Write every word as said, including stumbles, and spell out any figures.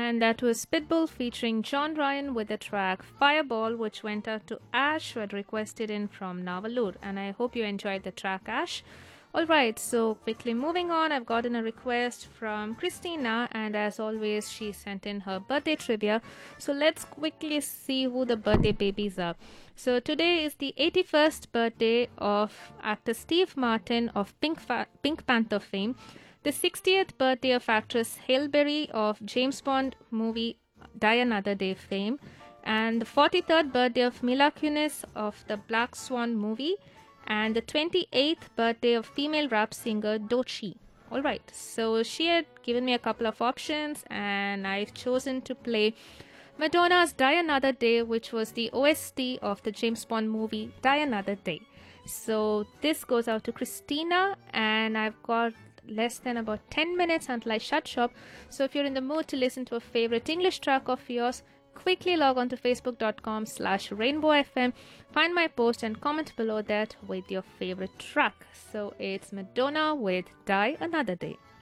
And that was Pitbull featuring John Ryan with the track Fireball, which went out to Ash, who had requested in from Navalur. And I hope you enjoyed the track, Ash. Alright, so quickly moving on, I've gotten a request from Christina, and as always, she sent in her birthday trivia. So let's quickly see who the birthday babies are. So today is the eighty-first birthday of actor Steve Martin of Pink, Fa- Pink Panther fame, the sixtieth birthday of actress Halle Berry of James Bond movie Die Another Day fame, and the forty-third birthday of Mila Kunis of the Black Swan movie, and the twenty-eighth birthday of female rap singer Doechii. Alright, so she had given me a couple of options, and I've chosen to play Madonna's Die Another Day, which was the O S T of the James Bond movie Die Another Day. So this goes out to Christina, and I've got less than about ten minutes until I shut shop. So if you're in the mood to listen to a favorite English track of yours, quickly log on to facebook.com slash rainbowfm, find my post and comment below that with your favorite track. So it's Madonna with Die Another Day.